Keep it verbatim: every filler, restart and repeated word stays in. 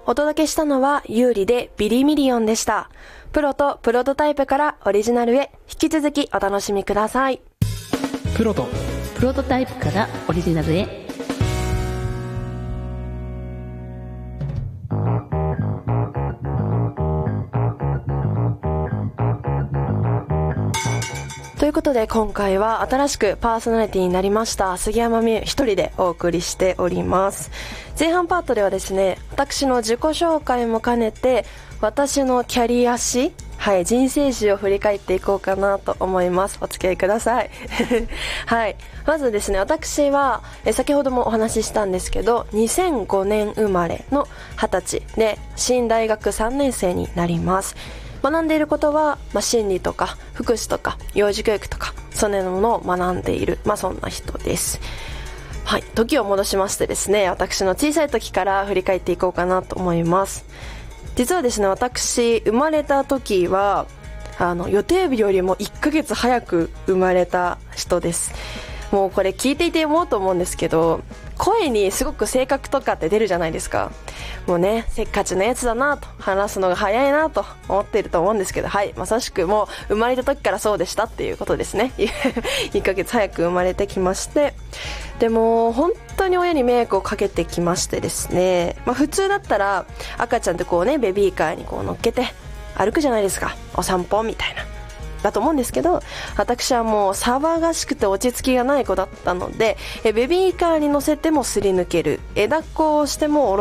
お届けしたのは有利でビリミリオンでした。プロとプロトタイプからオリジナルへ、引き続きお楽しみください。 プロとプロトタイプからオリジナルへ。 ということで今回は新しくパーソナリティになりました杉山美優一人でお送りしております。前半パートではですね、私の自己紹介も兼ねて私のキャリア史、はい、人生史を振り返っていこうかなと思います。お付き合いくださいはい、まずですね、私はえ先ほどもお話ししたんですけどにせんごねん生まれのはたちで新大学さんねん生になります。学んでいることは、まあ、心理とか福祉とか幼児教育とかそのようなものを学んでいる、まあ、そんな人です。はい、時を戻しましてですね、私の小さい時から振り返っていこうかなと思います。実はですね、私生まれた時はあの予定日よりもいっかげつ早く生まれた人です。もうこれ聞いていて思うと思うんですけど、声にすごく性格とかって出るじゃないですか。もうね、せっかちなやつだなと、話すのが早いなと思っていると思うんですけど、はい、まさしくもう生まれた時からそうでしたっていうことですねいっかげつ早く生まれてきまして、でも本当に親に迷惑をかけてきましてですね、まあ、普通だったら赤ちゃんってこうね、ベビーカーにこう乗っけて歩くじゃないですか、お散歩みたいなだと思うんですけど、私はもう騒がしくて落ち着きがない子だったので、えベビーカーに乗せてもすり抜ける、え抱っこをしても